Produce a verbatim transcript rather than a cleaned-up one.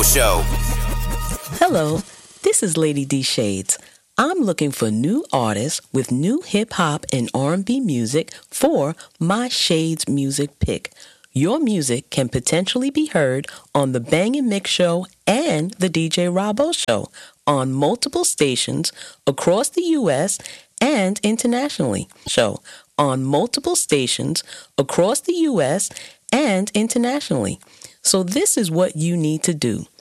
Show. Hello, this is Lady D Shades. I'm looking for new artists with new hip-hop and R and B music for my Shades Music Pick. Your music can potentially be heard on the Bang and Mix Show and the D J Rabo Show on multiple stations across the U S and internationally. Show on multiple stations across the U S and internationally. So this is what you need to do.